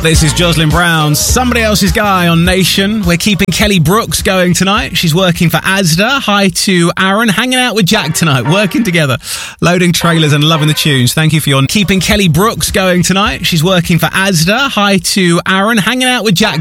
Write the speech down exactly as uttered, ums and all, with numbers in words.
This is Jocelyn Brown, Somebody Else's Guy on Nation. We're keeping Kelly Brooks going tonight. She's working for Asda. Hi to Aaron, hanging out with Jack tonight, working together, loading trailers and loving the tunes. Thank you for your keeping Kelly Brooks going tonight. She's working for Asda. Hi to Aaron, hanging out with Jack